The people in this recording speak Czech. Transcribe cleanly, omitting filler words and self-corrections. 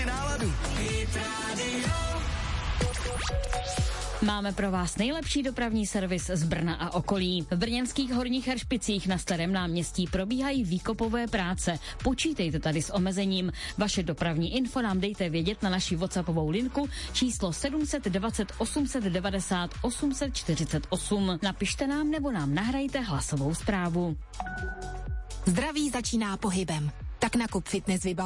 si náladu. Máme pro vás nejlepší dopravní servis z Brna a okolí. V brněnských Horních Heřpicích na Starém náměstí probíhají výkopové práce. Počítejte tady s omezením. Vaše dopravní info nám dejte vědět na naši WhatsAppovou linku číslo 720 890 848. Napište nám nebo nám nahrajte hlasovou zprávu. Zdraví začíná pohybem. Tak nakup fitness vybavení